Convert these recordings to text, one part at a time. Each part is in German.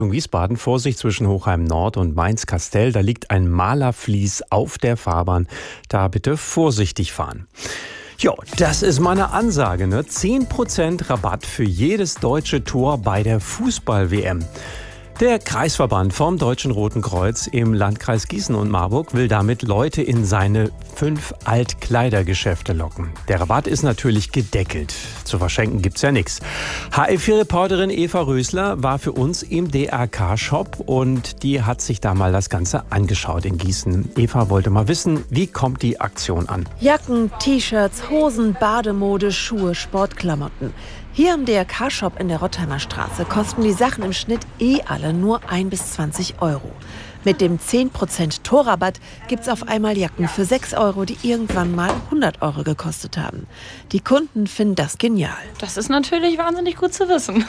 Wiesbaden, Vorsicht zwischen Hochheim Nord und Mainz-Kastel. Da liegt ein Malerflies auf der Fahrbahn. Da bitte vorsichtig fahren. Jo, das ist meine Ansage, ne? 10% Rabatt für jedes deutsche Tor bei der Fußball-WM. Der Kreisverband vom Deutschen Roten Kreuz im Landkreis Gießen und Marburg will damit Leute in seine 5 Altkleidergeschäfte locken. Der Rabatt ist natürlich gedeckelt. Zu verschenken gibt's ja nichts. HR4-Reporterin Eva Rösler war für uns im DRK-Shop und die hat sich da mal das Ganze angeschaut in Gießen. Eva wollte mal wissen, wie kommt die Aktion an? Jacken, T-Shirts, Hosen, Bademode, Schuhe, Sportklamotten. Hier im DRK-Shop in der Rottheimer Straße kosten die Sachen im Schnitt alle nur 1 bis 20 €. Mit dem 10% Torrabatt gibt's auf einmal Jacken für 6 €, die irgendwann mal 100 € gekostet haben. Die Kunden finden das genial. Das ist natürlich wahnsinnig gut zu wissen.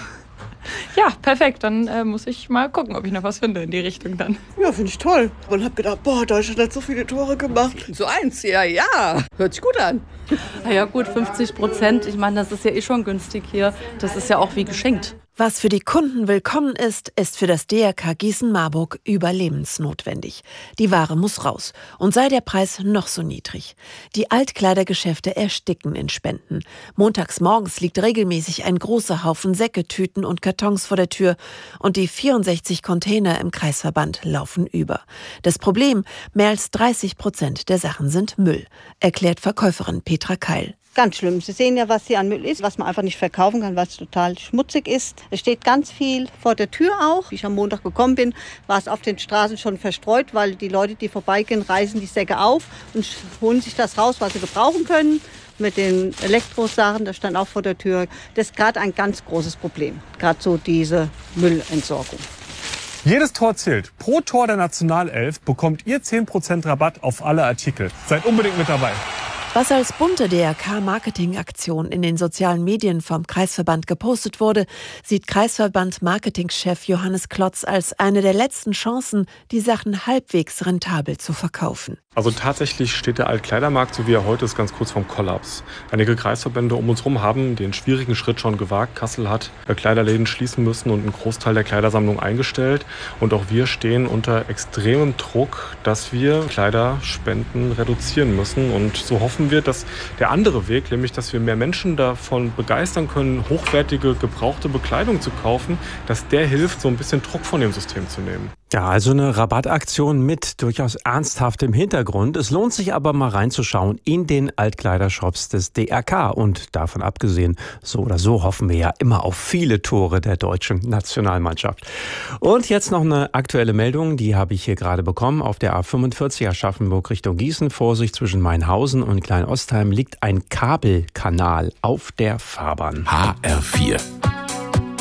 Ja, perfekt. Dann muss ich mal gucken, ob ich noch was finde in die Richtung dann. Ja, finde ich toll. Und habe gedacht, Deutschland hat so viele Tore gemacht. So eins, ja. Hört sich gut an. Ja gut, 50%. Ich meine, das ist ja eh schon günstig hier. Das ist ja auch wie geschenkt. Was für die Kunden willkommen ist für das DRK Gießen-Marburg überlebensnotwendig. Die Ware muss raus. Und sei der Preis noch so niedrig. Die Altkleidergeschäfte ersticken in Spenden. Montags morgens liegt regelmäßig ein großer Haufen Säcke, Tüten und Kartons vor der Tür. Und die 64 Container im Kreisverband laufen über. Das Problem, mehr als 30% der Sachen sind Müll, erklärt Verkäuferin Petra Keil. Ganz schlimm. Sie sehen ja, was hier an Müll ist, was man einfach nicht verkaufen kann, was total schmutzig ist. Es steht ganz viel vor der Tür auch. Wie ich am Montag gekommen bin, war es auf den Straßen schon verstreut, weil die Leute, die vorbeigehen, reißen die Säcke auf und holen sich das raus, was sie gebrauchen können. Mit den Elektrosachen, das stand auch vor der Tür. Das ist gerade ein ganz großes Problem, gerade so diese Müllentsorgung. Jedes Tor zählt. Pro Tor der Nationalelf bekommt ihr 10% Rabatt auf alle Artikel. Seid unbedingt mit dabei. Was als bunte DRK-Marketing-Aktion in den sozialen Medien vom Kreisverband gepostet wurde, sieht Kreisverband-Marketingchef Johannes Klotz als eine der letzten Chancen, die Sachen halbwegs rentabel zu verkaufen. Also tatsächlich steht der Altkleidermarkt, so wie er heute ist, ganz kurz vorm Kollaps. Einige Kreisverbände um uns herum haben den schwierigen Schritt schon gewagt. Kassel hat Kleiderläden schließen müssen und einen Großteil der Kleidersammlung eingestellt. Und auch wir stehen unter extremem Druck, dass wir Kleiderspenden reduzieren müssen. Und so hoffen wir, dass der andere Weg, nämlich dass wir mehr Menschen davon begeistern können, hochwertige, gebrauchte Bekleidung zu kaufen, dass der hilft, so ein bisschen Druck von dem System zu nehmen. Ja, also eine Rabattaktion mit durchaus ernsthaftem Hintergrund. Es lohnt sich aber mal reinzuschauen in den Altkleidershops des DRK. Und davon abgesehen, so oder so hoffen wir ja immer auf viele Tore der deutschen Nationalmannschaft. Und jetzt noch eine aktuelle Meldung, die habe ich hier gerade bekommen. Auf der A45 Aschaffenburg Richtung Gießen, Vorsicht zwischen Mainhausen und Kleinostheim, liegt ein Kabelkanal auf der Fahrbahn. HR4